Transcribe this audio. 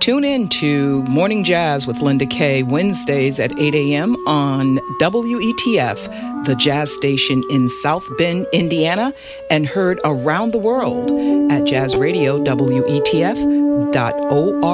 Tune in to Morning Jazz with Linda Kay Wednesdays at 8 a.m. on WETF, the jazz station in South Bend, Indiana, and heard around the world at jazzradiowetf.org.